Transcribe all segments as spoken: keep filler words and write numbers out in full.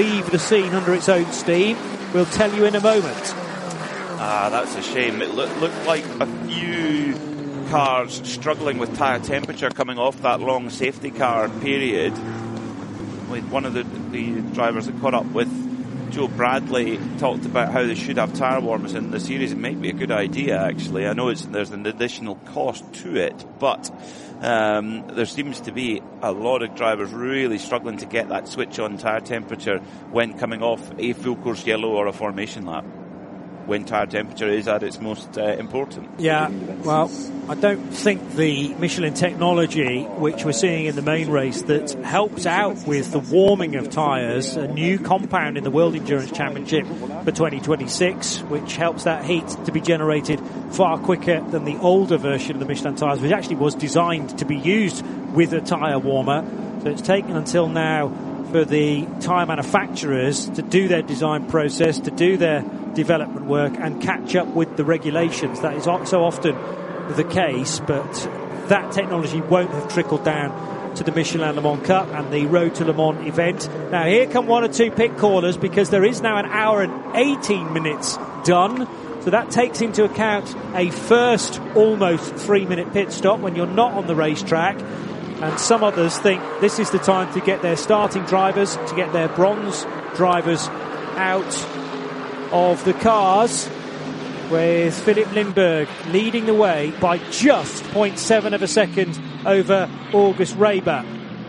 leave the scene under its own steam. We'll tell you in a moment. Ah, that's a shame. It look, looked like a few cars struggling with tyre temperature coming off that long safety car period. One of the, the drivers that caught up with Joe Bradley talked about how they should have tyre warmers in the series. It might be a good idea, actually. I know it's, there's an additional cost to it, but um, there seems to be a lot of drivers really struggling to get that switch on tyre temperature when coming off a full course yellow or a formation lap, when tyre temperature is at its most uh, important. Yeah, well, I don't think the Michelin technology, which we're seeing in the main race, that helps out with the warming of tyres, a new compound in the World Endurance Championship for twenty twenty-six, which helps that heat to be generated far quicker than the older version of the Michelin tyres, which actually was designed to be used with a tyre warmer. So it's taken until now for the tyre manufacturers to do their design process, to do their development work and catch up with the regulations. That is so often the case, but that technology won't have trickled down to the Michelin Le Mans Cup and the Road to Le Mans event. Now here come one or two pit callers, because there is now an hour and eighteen minutes done. So that takes into account a first almost three minute pit stop when you're not on the racetrack. And some others think this is the time to get their starting drivers, to get their bronze drivers out of the cars, with Philip Lindbergh leading the way by just zero point seven of a second over August Reber.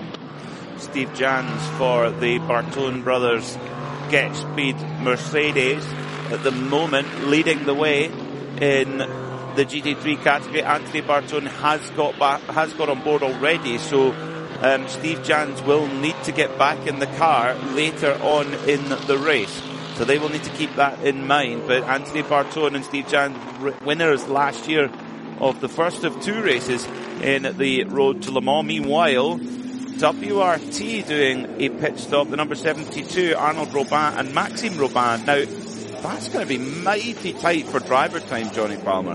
Steve Jans for the Bartone brothers Get Speed Mercedes at the moment leading the way in the G T three category. Anthony Bartone has got back, has got on board already, so um, Steve Jans will need to get back in the car later on in the race. So they will need to keep that in mind. But Anthony Bartone and Steve Jans, winners last year of the first of two races in the Road to Le Mans. Meanwhile, W R T doing a pit stop, the number seventy-two, Arnold Robin and Maxime Robin. Now, that's going to be mighty tight for driver time, Johnny Palmer.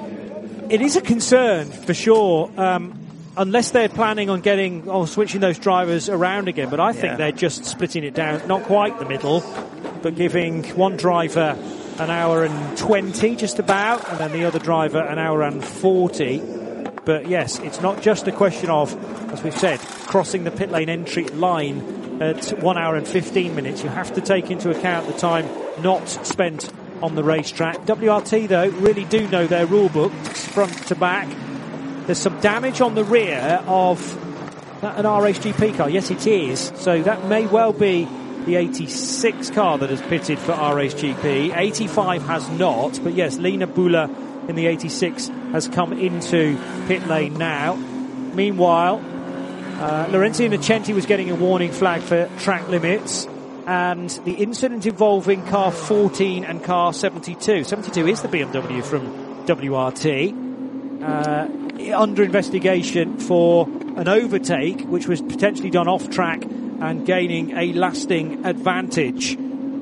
It is a concern, for sure, um, unless they're planning on getting or switching those drivers around again. But I think yeah. they're just splitting it down, not quite the middle, but giving one driver an hour and twenty just about, and then the other driver an hour and forty. But yes, it's not just a question of, as we've said, crossing the pit lane entry line at one hour and fifteen minutes. You have to take into account the time not spent on the racetrack. W R T, though, really do know their rule books front to back. There's some damage on the rear of an R H G P car. Yes, it is. So that may well be the eighty-six car that has pitted for R H G P. eighty-five has not, but yes, Lina Buller in the eighty-six has come into pit lane now. Meanwhile, uh, Lorenzo Innocenti was getting a warning flag for track limits, and the incident involving car fourteen and car seventy-two. seventy-two is the B M W from W R T. Uh, under investigation for an overtake, which was potentially done off track and gaining a lasting advantage.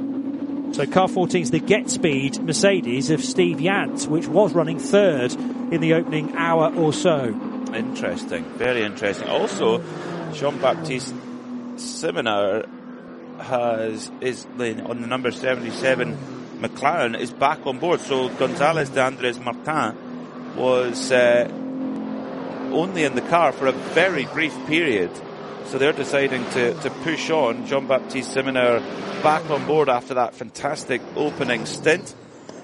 So car fourteen is the Get Speed Mercedes of Steve Jans, which was running third in the opening hour or so. Interesting, very interesting. Also, Jean-Baptiste Simoneau has is on the number seventy-seven McLaren is back on board. So Gonzalez de Andres Martin was uh, only in the car for a very brief period. So they're deciding to, to push on. Jean-Baptiste Simoneau back on board after that fantastic opening stint.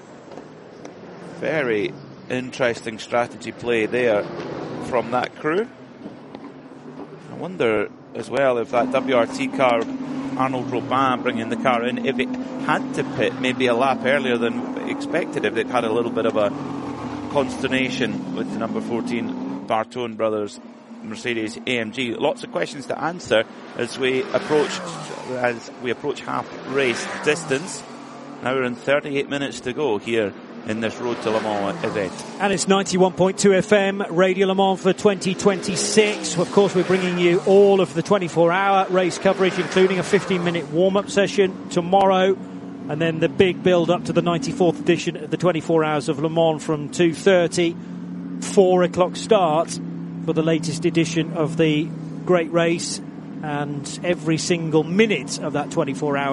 Very interesting strategy play there from that crew. I wonder as well if that W R T car, Arnold Robin bringing the car in, if it had to pit maybe a lap earlier than expected, if it had a little bit of a consternation with the number fourteen Bartone brothers Mercedes A M G. Lots of questions to answer as we approach as we approach half race distance. An hour and thirty-eight minutes to go here in this Road to Le Mans event. And it's ninety-one point two F M, Radio Le Mans for twenty twenty-six. Of course, we're bringing you all of the twenty-four hour race coverage, including a fifteen minute warm-up session tomorrow, and then the big build-up to the ninety-fourth edition of the twenty-four Hours of Le Mans from two thirty, four o'clock start for the latest edition of the Great Race, and every single minute of that twenty-four hour